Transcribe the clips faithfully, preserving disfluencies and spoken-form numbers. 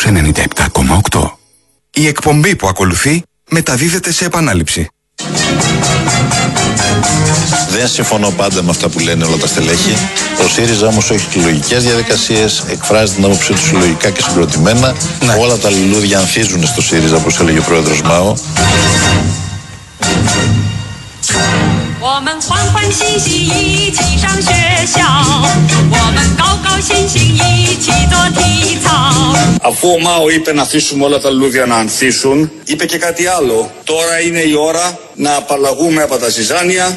ενενήντα επτά κόμμα οκτώ. Η εκπομπή που ακολουθεί μεταδίδεται σε επανάληψη. Δεν συμφωνώ πάντα με αυτά που λένε όλα τα στελέχη. Ο ΣΥΡΙΖΑ όμως έχει συλλογικές διαδικασίες, εκφράζει την άποψή του συλλογικά και συγκροτημένα. Ναι. Όλα τα λουλούδια ανθίζουν στο ΣΥΡΙΖΑ, όπως έλεγε ο πρόεδρος Μάο. Αφού ο Μάο είπε να αφήσουμε όλα τα λουλούδια να ανθίσουν, είπε και κάτι άλλο. Τώρα είναι η ώρα να απαλλαγούμε από τα ζυζάνια.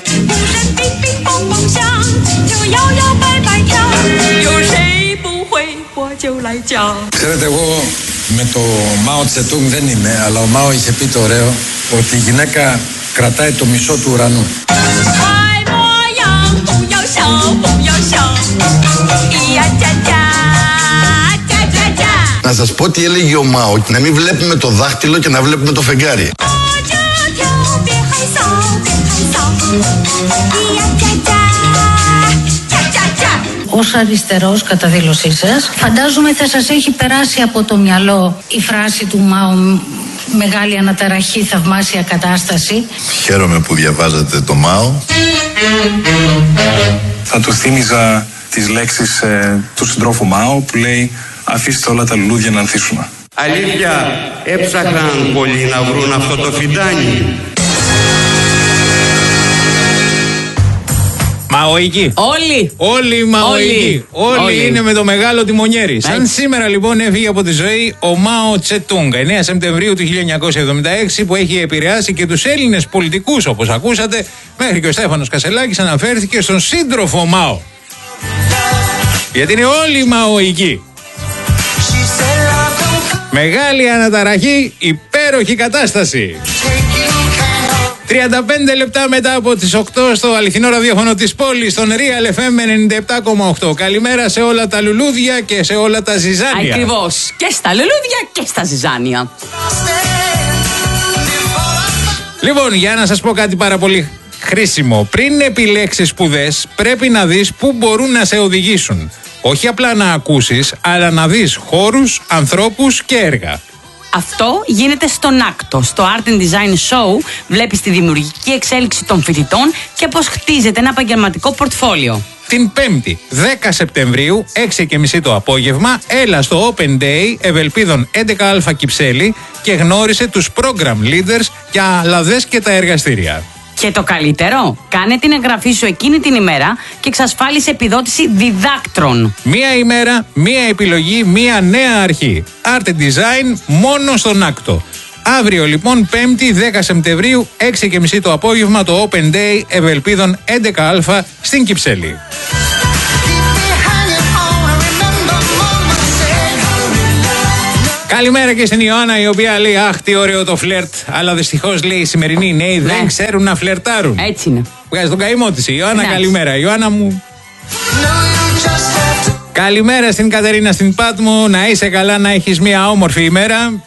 Ξέρετε, εγώ με το Μάο Τσετούγκ δεν είμαι, αλλά ο Μάο είχε πει το ωραίο ότι η γυναίκα κρατάει το μισό του ουρανού. Να σας πω τι έλεγε ο Μάο, να μην βλέπουμε το δάχτυλο και να βλέπουμε το φεγγάρι. Ως αριστερός, κατά δήλωσή σας, φαντάζομαι θα σας έχει περάσει από το μυαλό η φράση του Μάο «Μεγάλη αναταραχή, θαυμάσια κατάσταση». Χαίρομαι που διαβάζετε το Μάο. Θα του θύμιζα τις λέξεις ε, του συντρόφου Μάο που λέει «Αφήστε όλα τα λουλούδια να ανθίσουν». Αλήθεια, έψαχναν πολλοί να βρουν αυτό το φιντάνι. Μαοϊκοί. Όλοι. Όλοι μαοϊκοί. Όλοι. Όλοι είναι με το μεγάλο τιμονιέρι. Σαν Έτσι. Σήμερα λοιπόν έφυγε από τη ζωή ο Μάο Τσετούγκ, εννέα Σεπτεμβρίου του χίλια εννιακόσια εβδομήντα έξι, που έχει επηρεάσει και τους Έλληνες πολιτικούς, όπως ακούσατε, μέχρι και ο Στέφανος Κασελάκης αναφέρθηκε στον σύντροφο Μάο. Γιατί είναι όλοι μαοϊκοί. Μεγάλη αναταραχή, υπέροχη κατάσταση. τριάντα πέντε λεπτά μετά από τις οκτώ στο αληθινό ραδιόφωνο της πόλης, στον Real εφ εμ ενενήντα επτά κόμμα οκτώ. Καλημέρα σε όλα τα λουλούδια και σε όλα τα ζυζάνια. Ακριβώς. Και στα λουλούδια και στα ζυζάνια. Λοιπόν, για να σας πω κάτι πάρα πολύ χρήσιμο. Πριν επιλέξεις σπουδές, πρέπει να δεις πού μπορούν να σε οδηγήσουν. Όχι απλά να ακούσεις, αλλά να δεις χώρους, ανθρώπους και έργα. Αυτό γίνεται στον Άκτο. Στο Art and Design Show βλέπεις τη δημιουργική εξέλιξη των φοιτητών και πώς χτίζεται ένα επαγγελματικό πορτφόλιο. Την Πέμπτη, δέκα Σεπτεμβρίου, έξι και μισή το απόγευμα, έλα στο Open Day Ευελπίδων έντεκα α Κυψέλη και γνώρισε τους program leaders για λαδές και τα εργαστήρια. Και το καλύτερο, κάνε την εγγραφή σου εκείνη την ημέρα και εξασφάλισε επιδότηση διδάκτρων. Μία ημέρα, μία επιλογή, μία νέα αρχή. Art and Design μόνο στον Άκτο. Αύριο λοιπόν, Πέμπτη, δέκα Σεπτεμβρίου, έξι και μισή το απόγευμα, το Open Day Ευελπίδων έντεκα α στην Κυψέλη. Καλημέρα και στην Ιωάννα, η οποία λέει αχ τι ωραίο το φλερτ, αλλά δυστυχώς λέει οι σημερινοί νέοι ναι. δεν ξέρουν να φλερτάρουν. Έτσι είναι. Βγάζει τον καημό της η Ιωάννα. Εντάξει. Καλημέρα Ιωάννα μου. Καλημέρα στην Κατερίνα στην Πάτμο, να είσαι καλά, να έχεις μια όμορφη ημέρα.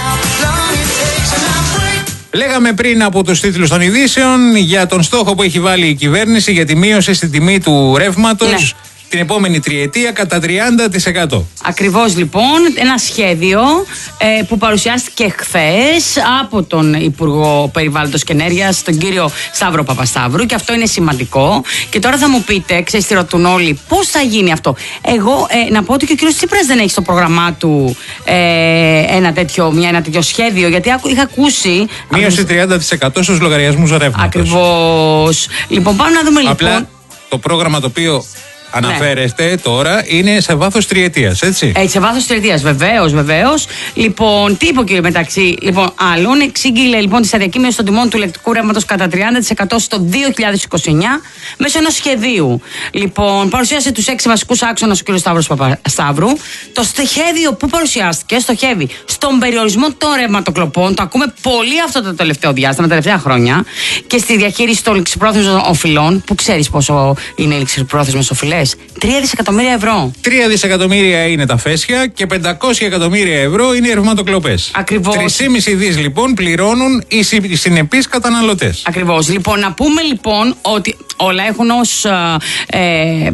Λέγαμε πριν από τους τίτλους των ειδήσεων για τον στόχο που έχει βάλει η κυβέρνηση για τη μείωση στην τιμή του ρεύματος. Ναι. Την επόμενη τριετία κατά τριάντα τοις εκατό. Ακριβώς λοιπόν, ένα σχέδιο ε, που παρουσιάστηκε χθες από τον Υπουργό Περιβάλλοντος και Ενέργειας, τον κύριο Σταύρο Παπασταύρου, και αυτό είναι σημαντικό. Και τώρα θα μου πείτε, ξέρεις τι ρωτούν όλοι, πώς θα γίνει αυτό. Εγώ ε, να πω ότι και ο κύριος Τσίπρας δεν έχει στο πρόγραμμά του ε, ένα, τέτοιο, μια, ένα τέτοιο σχέδιο, γιατί άκου, είχα ακούσει. Μείωση τριάντα τοις εκατό στους λογαριασμούς ρεύματος. Ακριβώς. Λοιπόν, πάμε να δούμε λοιπόν. Απλά το πρόγραμμα το οποίο αναφέρεστε ναι. τώρα είναι σε βάθος τριετίας, έτσι. Έτσι, σε βάθος τριετίας, βεβαίως, βεβαίως. Λοιπόν, τι είπε ο κύριο μεταξύ λοιπόν, άλλων, εξήγηλε λοιπόν τη σταδιακή μείωση των τιμών του ηλεκτρικού ρεύματος κατά τριάντα τοις εκατό στο δύο χιλιάδες είκοσι εννιά μέσω ενός σχεδίου. Λοιπόν, παρουσίασε τους έξι βασικούς άξονες ο κύριος Σταύρος Παπασταύρου. Το σχέδιο που παρουσιάστηκε στοχεύει στον περιορισμό των ρευματοκλοπών. Το ακούμε πολύ αυτό το τελευταίο διάστημα, τα τελευταία χρόνια, και στη διαχείριση των ληξιπρόθεσμων οφειλών, που ξέρεις πόσο είναι οι ληξιπρόθεσμες οφειλές. καταναλωτές. Τρία δισεκατομμύρια ευρώ. Τρία δισεκατομμύρια είναι τα φέσια και πεντακόσια εκατομμύρια ευρώ είναι οι ρευματοκλοπές. Ακριβώς. τρία κόμμα πέντε δις λοιπόν πληρώνουν οι συνεπείς καταναλωτές. Ακριβώς. Λοιπόν, να πούμε λοιπόν ότι όλα έχουν ως ε, ε,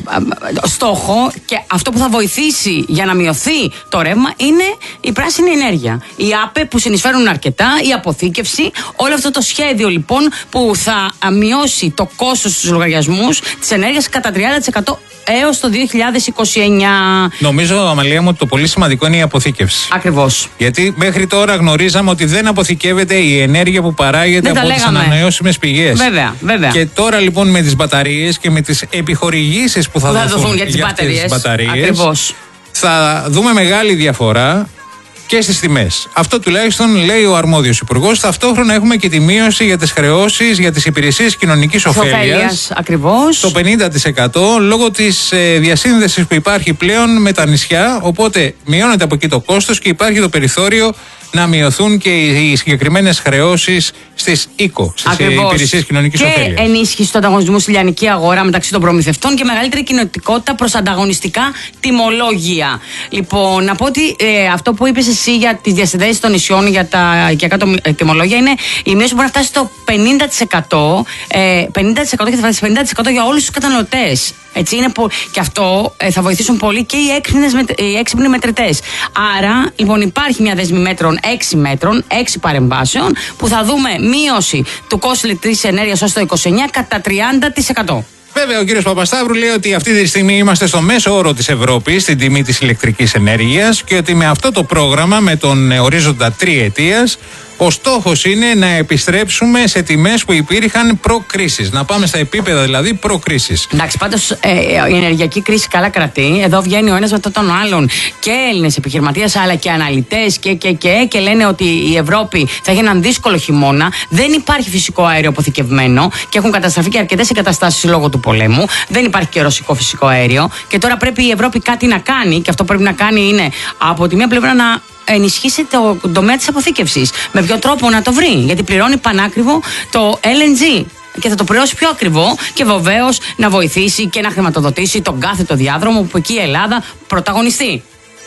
στόχο και αυτό που θα βοηθήσει για να μειωθεί το ρεύμα είναι η πράσινη ενέργεια. Οι ΑΠΕ που συνεισφέρουν αρκετά, η αποθήκευση, όλο αυτό το σχέδιο λοιπόν που θα μειώσει το κόστος στους λογαριασμούς της ενέργειας κατά τριάντα τοις εκατό έως το δύο χιλιάδες είκοσι εννιά. Νομίζω, Αμαλία μου, ότι το πολύ σημαντικό είναι η αποθήκευση. Ακριβώς. Γιατί μέχρι τώρα γνωρίζαμε ότι δεν αποθηκεύεται η ενέργεια που παράγεται δεν από τις ανανεώσιμες πηγές. Βέβαια, βέβαια. Και τώρα λοιπόν με τις μπαταρίες και με τις επιχορηγήσεις που θα, θα δοθούν, δοθούν για τις για μπαταρίες, τις μπαταρίες ακριβώς, θα δούμε μεγάλη διαφορά και στις τιμές. Αυτό τουλάχιστον λέει ο αρμόδιος υπουργός. Ταυτόχρονα έχουμε και τη μείωση για τις χρεώσεις για τις υπηρεσίες κοινωνικής ωφέλειας. Ακριβώς. Το πενήντα τοις εκατό λόγω της ε, διασύνδεσης που υπάρχει πλέον με τα νησιά. Οπότε μειώνεται από εκεί το κόστος και υπάρχει το περιθώριο να μειωθούν και οι συγκεκριμένες χρεώσεις στις ΙΚΟ, στις υπηρεσίες κοινωνικής ωφέλειας. Και ενίσχυση του ανταγωνισμού στη λιανική αγορά μεταξύ των προμηθευτών και μεγαλύτερη κινητικότητα προς ανταγωνιστικά τιμολόγια. Λοιπόν, να πω ότι ε, αυτό που είπες εσύ για τις διασυνδέσεις των νησιών για τα οικιακά τιμολόγια είναι η μείωση που μπορεί να φτάσει στο πενήντα τοις εκατό, ε, πενήντα τοις εκατό και θα φτάσει πενήντα τοις εκατό για όλους τους καταναλωτές. Έτσι είναι που, και αυτό ε, θα βοηθήσουν πολύ και οι, έξυπνες, οι έξυπνοι μετρητές. Άρα, λοιπόν, υπάρχει μια δεσμή μέτρων, έξι μέτρων, έξι παρεμβάσεων, που θα δούμε μείωση του κόστου ηλεκτρικής ενέργειας ως το είκοσι εννιά κατά τριάντα τοις εκατό. Βέβαια, ο κύριος Παπασταύρου λέει ότι αυτή τη στιγμή είμαστε στο μέσο όρο της Ευρώπης στην τιμή της ηλεκτρικής ενέργειας και ότι με αυτό το πρόγραμμα, με τον ορίζοντα τριετίας, ο στόχος είναι να επιστρέψουμε σε τιμές που υπήρχαν προ-κρίσης. Να πάμε στα επίπεδα δηλαδή προ-κρίσης. Εντάξει, πάντως ε, η ενεργειακή κρίση καλά κρατεί. Εδώ βγαίνει ο ένας μετά τον άλλον και Έλληνες επιχειρηματίες αλλά και αναλυτές και, και, και, και λένε ότι η Ευρώπη θα έχει έναν δύσκολο χειμώνα. Δεν υπάρχει φυσικό αέριο αποθηκευμένο και έχουν καταστραφεί και αρκετές εγκαταστάσεις λόγω του πολέμου. Δεν υπάρχει και ρωσικό φυσικό αέριο. Και τώρα πρέπει η Ευρώπη κάτι να κάνει και αυτό που πρέπει να κάνει είναι από τη μία πλευρά να ενισχύσει το τομέα της αποθήκευσης. Με ποιο τρόπο να το βρει, γιατί πληρώνει πανάκριβο το ελ εν τζι και θα το πληρώσει πιο ακριβό και βεβαίως να βοηθήσει και να χρηματοδοτήσει τον κάθετο διάδρομο που εκεί η Ελλάδα πρωταγωνιστεί.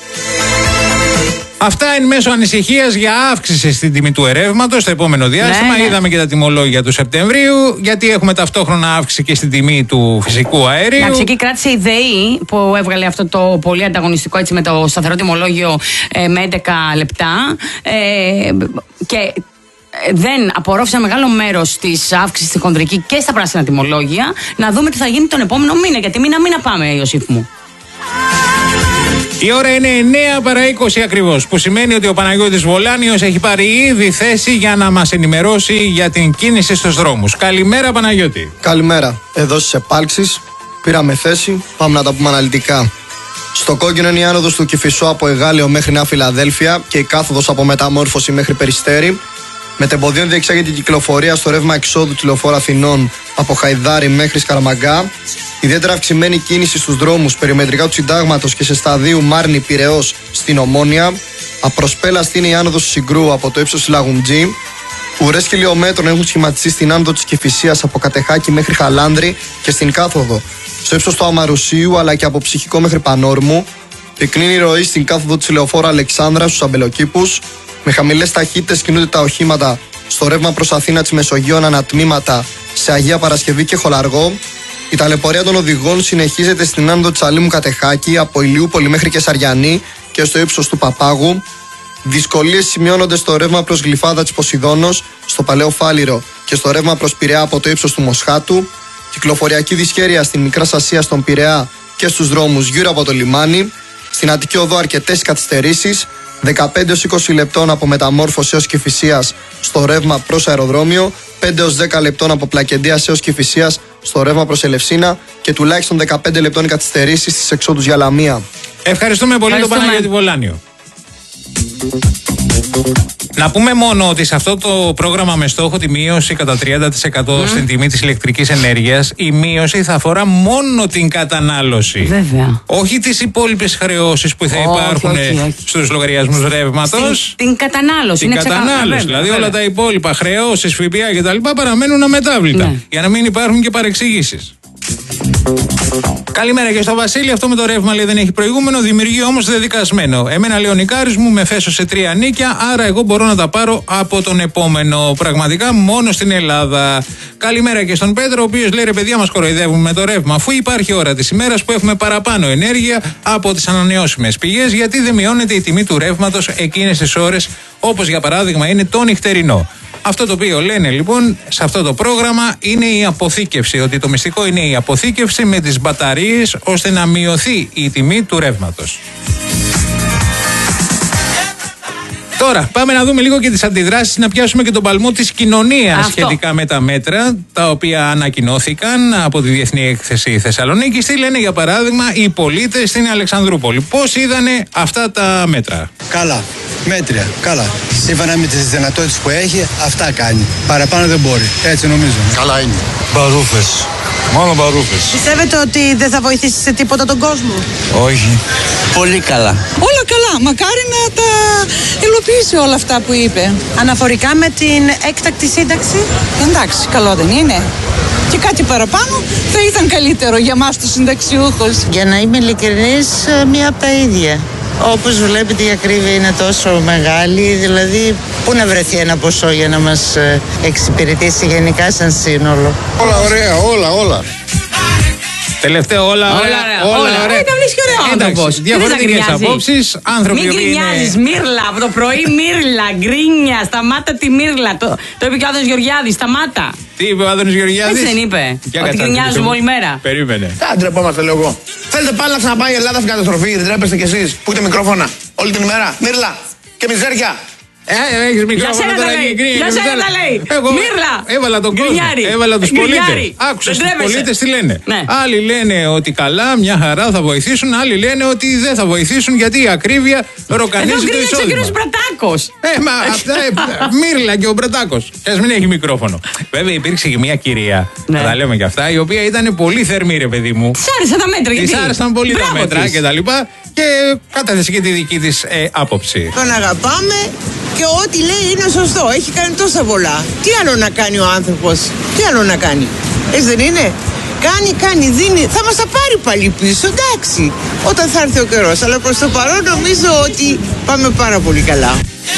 Αυτά εν μέσω ανησυχίας για αύξηση στην τιμή του ερεύματος στο επόμενο διάστημα. Ναι, ναι. Είδαμε και τα τιμολόγια του Σεπτεμβρίου, γιατί έχουμε ταυτόχρονα αύξηση και στην τιμή του φυσικού αερίου. Εντάξει, εκεί κράτησε η ΔΕΗ που έβγαλε αυτό το πολύ ανταγωνιστικό έτσι με το σταθερό τιμολόγιο ε, με έντεκα λεπτά. Ε, και δεν απορρόφησε μεγάλο μέρος της αύξησης στη χονδρική και στα πράσινα τιμολόγια. Να δούμε τι θα γίνει τον επόμενο μήνα. Γιατί μήνα μήνα πάμε, Ιωσήφ μου. Η ώρα είναι εννιά παρά είκοσι ακριβώς, που σημαίνει ότι ο Παναγιώτης Βολάνιος έχει πάρει ήδη θέση για να μας ενημερώσει για την κίνηση στους δρόμους. Καλημέρα, Παναγιώτη. Καλημέρα. Εδώ στις επάλξεις πήραμε θέση, πάμε να τα πούμε αναλυτικά. Στο κόκκινο είναι η άνοδος του Κηφισό από Εγάλεο μέχρι Νέα Φιλαδέλφια και η κάθοδος από Μεταμόρφωση μέχρι Περιστέρι. Μετεμποδίων διεξάγεται η κυκλοφορία στο ρεύμα εξόδου του Λεωφόρου Αθηνών από Χαϊδάρι μέχρι Σκαραμαγκά. Ιδιαίτερα αυξημένη κίνηση στους δρόμους περιμετρικά του Συντάγματος και σε σταδίου Μάρνη Πειραιώς στην Ομόνια. Απροσπέλαστη είναι η άνοδος του Συγκρού από το ύψος της Λαγουντζή. Ουρές χιλιόμετρων έχουν σχηματιστεί στην άνοδο της Κηφισίας από Κατεχάκη μέχρι Χαλάνδρη και στην κάθοδο στο ύψος του Αμαρουσίου αλλά και από Ψυχικό μέχρι Πανόρμου. Πυκνή ροή στην κάθοδο της Λεωφόρου Αλεξάνδρα στους Αμπελοκήπους. Με χαμηλές ταχύτητες κινούνται τα οχήματα στο ρεύμα προς Αθήνα της Μεσογείων ανατμήματα σε Αγία Παρασκευή και Χολαργό. Η ταλαιπωρία των οδηγών συνεχίζεται στην άνοδο της Αλήμου Κατεχάκη από Ηλιούπολη μέχρι Κεσαριανή και στο ύψος του Παπάγου. Δυσκολίες σημειώνονται στο ρεύμα προς Γλυφάδα της Ποσειδώνος, στο Παλαιό Φάληρο και στο ρεύμα προς Πειραιά από το ύψος του Μοσχάτου. Κυκλοφοριακή δυσχέρεια στην Μικρά Ασία στον Πειραιά και στους δρόμους γύρω από το λιμάνι. Στην Αττική Οδό αρκετές καθυστερήσεις. δεκαπέντε έως είκοσι λεπτών από Μεταμόρφωση έως Κηφισίας στο ρεύμα προς αεροδρόμιο, πέντε έως δέκα λεπτών από Πλακεντίας έως Κηφισίας στο ρεύμα προς Ελευσίνα και τουλάχιστον δεκαπέντε λεπτών καθυστερήσεις στις εξόδους για Λαμία. Ευχαριστούμε πολύ τον Παναγιώτη Βολάνιο. Να πούμε μόνο ότι σε αυτό το πρόγραμμα με στόχο τη μείωση κατά τριάντα τοις εκατό mm. στην τιμή της ηλεκτρικής ενέργειας, η μείωση θα αφορά μόνο την κατανάλωση. Βέβαια. Όχι τις υπόλοιπες χρεώσεις που θα όχι, υπάρχουν όχι, όχι. στους λογαριασμούς ρεύματος. Την κατανάλωση. Την είναι κατανάλωση. Βέβαια, δηλαδή βέβαια. όλα τα υπόλοιπα χρεώσεις, ΦΠΑ κτλ. παραμένουν αμετάβλητα. Ναι. Για να μην υπάρχουν και παρεξηγήσεις. Καλημέρα και στο Βασίλη. Αυτό με το ρεύμα λέει δεν έχει προηγούμενο, δημιουργεί όμως δεδικασμένο. Εμένα λέει ο Νικάρης μου με φέσωσε τρία νίκια, άρα εγώ μπορώ να τα πάρω από τον επόμενο. Πραγματικά μόνο στην Ελλάδα. Καλημέρα και στον Πέτρο, ο οποίος λέει ρε παιδιά μας κοροϊδεύουν με το ρεύμα. Αφού υπάρχει ώρα της ημέρας που έχουμε παραπάνω ενέργεια από τις ανανεώσιμες πηγές, γιατί δεν μειώνεται η τιμή του ρεύματος εκείνες τις ώρες, όπως για παράδειγμα είναι το νυχτερινό. Αυτό το οποίο λένε λοιπόν σε αυτό το πρόγραμμα είναι η αποθήκευση, ότι το μυστικό είναι η αποθήκευση με τις μπαταρίες ώστε να μειωθεί η τιμή του ρεύματος. Τώρα πάμε να δούμε λίγο και τις αντιδράσεις, να πιάσουμε και τον παλμό της κοινωνίας αυτό σχετικά με τα μέτρα τα οποία ανακοινώθηκαν από τη Διεθνή Έκθεση Θεσσαλονίκη. Τι λένε για παράδειγμα οι πολίτες στην Αλεξανδρούπολη, πώς είδανε αυτά τα μέτρα? Καλά, μέτρια, καλά. Σύμφωνα με τις δυνατότητες που έχει, αυτά κάνει. Παραπάνω δεν μπορεί, έτσι νομίζω. Καλά είναι. Μπαρούφες. Μόνο μπαρούφες. Πιστεύετε ότι δεν θα βοηθήσει σε τίποτα τον κόσμο? Όχι. Πολύ καλά. Όλα καλά. Μακάρι να τα υλοποιήσει όλα αυτά που είπε. Αναφορικά με την έκτακτη σύνταξη. Εντάξει, καλό δεν είναι? Και κάτι παραπάνω θα ήταν καλύτερο για μας τους συνταξιούχους. Για να είμαι ειλικρινής, μία από τα ίδια. Όπως βλέπετε η ακρίβεια είναι τόσο μεγάλη, δηλαδή πού να βρεθεί ένα ποσό για να μας εξυπηρετήσει γενικά σαν σύνολο. Όλα ωραία, όλα, όλα. Τελευταίο όλα, όλα, όλα, όλα ωραία. Ήταν βρίσκει ωραίο άνθρωπος. Διαφορετικές απόψεις. Άνθρωποι μην γκρινιάζεις, είναι... Μύρλα, από το πρωί Μύρλα, γκρίνια, σταμάτα τη Μύρλα. Το, το είπε και ο Άδωνης Γεωργιάδης, σταμάτα. Τι είπε ο Άδωνης Γεωργιάδης? Έτσι δεν είπε, ότι γκρινιάζουμε όλη μέρα. Περίμενε. Δεν ντρεπόμαστε, λέω εγώ. Θέλετε πάλι να ξαναπάει η Ελλάδα στην καταστροφή, δεν τρέπεστε κι εσείς που έχετε μικρόφωνα όλη την ημέρα? Μύρλα και μιζέρια. Ε, έχεις μικρόφωνο τώρα και γκρίνια. Για σένα τα λέει. Εγώ Μύρλα. Έβαλα τον κόσμο. Έβαλα τους πολίτες. Άκουσα τους πολίτες τι λένε. Ναι. Άλλοι λένε ότι καλά, μια χαρά θα βοηθήσουν. Άλλοι λένε ότι δεν θα βοηθήσουν γιατί η ακρίβεια ροκανίζει το εισόδημα. Εδώ γκρίνιαξε ο κύριος Μπρατάκος. Ε, μα αυτά. Μύρλα και ο Μπρατάκος. Και ας μην έχει μικρόφωνο. Βέβαια υπήρξε και μια κυρία, ναι, τα λέμε και αυτά, η οποία ήταν πολύ θερμή, ρε παιδί μου. Της άρεσαν τα μέτρα, γιατί? Της άρεσαν πολύ τα μέτρα και τα λοιπά. Και κατέθεσε και τη δική της ε, άποψη. Τον αγαπάμε και ό,τι λέει είναι σωστό. Έχει κάνει τόσα πολλά. Τι άλλο να κάνει ο άνθρωπος? Τι άλλο να κάνει? Έτσι δεν είναι? Κάνει, κάνει, δίνει. Θα μας τα πάρει πάλι πίσω, εντάξει, όταν θα έρθει ο καιρός. Αλλά προς το παρόν νομίζω ότι πάμε πάρα πολύ καλά.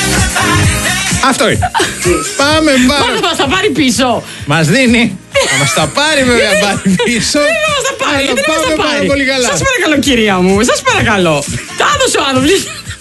Αυτό είναι. Πάμε πάρα. Πώς θα μας τα πάρει πίσω? Μας δίνει. Θα μας τα πάρει βέβαια πάλι πίσω. Δεν θα μας τα πάρει. Αλλά πάμε πάρα πολύ καλά. Σας παρακαλώ κυρία μου, σας παρακαλώ. Τα έδωσε ο άνθρωπος.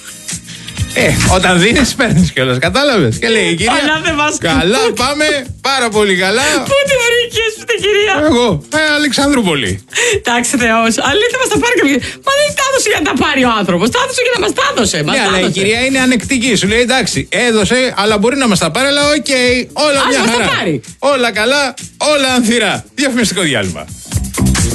Ε, όταν δίνεις παίρνεις κιόλας, κατάλαβες? Και λέει η κυρία, καλά πάμε, πάρα πολύ καλά. Πού τη βρήκες την κυρία? Εγώ, ε, Αλεξανδρούπολη. Εντάξει Θεός, αλήθεια μας τα πάρει κάποιος. Μα δεν τα έδωσε για να τα πάρει ο άνθρωπος, τα έδωσε για να μας τα έδωσε. Ναι, αλλά η κυρία είναι ανεκτική, σου λέει εντάξει, έδωσε, αλλά μπορεί να μας τα πάρει, αλλά οκ, okay, όλα μια χαρά. Όλα καλά, όλα ανθυρά. Διαφημιστικό διάλειμμα.